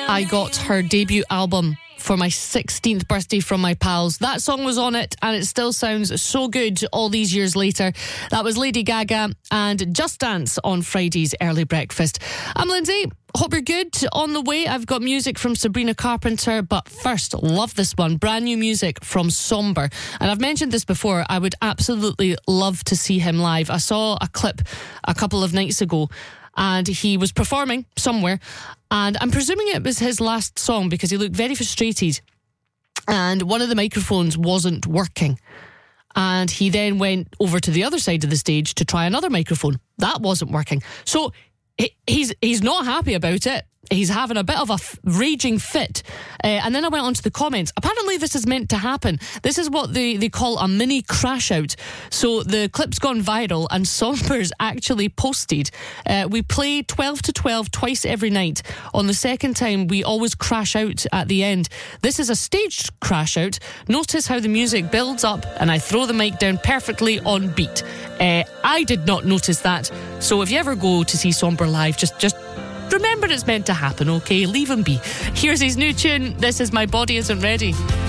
I got her debut album for my 16th birthday from my pals. That song was on it and it still sounds so good all these years later. That was Lady Gaga and Just Dance on Friday's Early Breakfast. I'm Lindsay. Hope you're good. On the way, I've got music from Sabrina Carpenter, but first, love this one. Brand new music from Somber. And I've mentioned this before, I would absolutely love to see him live. I saw a clip a couple of nights ago and he was performing somewhere, and I'm presuming it was his last song because he looked very frustrated and one of the microphones wasn't working. And he then went over to the other side of the stage to try another microphone. That wasn't working. So he's not happy about it. He's having a bit of a raging fit. And then I went on to the comments. Apparently this is meant to happen. This is what they call a mini crash out. So the clip's gone viral and Somber's actually posted. We play 12 to 12 twice every night. On the second time, we always crash out at the end. This is a staged crash out. Notice how the music builds up and I throw the mic down perfectly on beat. I did not notice that. So if you ever go to see Somber live, just remember it's meant to happen, okay? Leave him be. Here's his new tune. This is My Body Isn't Ready.